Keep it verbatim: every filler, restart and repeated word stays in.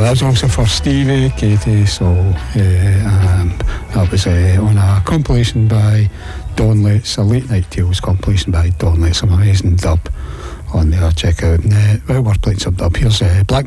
that was also for Stevie, Katie, so uh, and that was uh, on a compilation by Donley. It's a Late Night Tales compilation by Donley. Some amazing dub on there, check out. And, uh, well, we're playing some dub. Here's uh, Black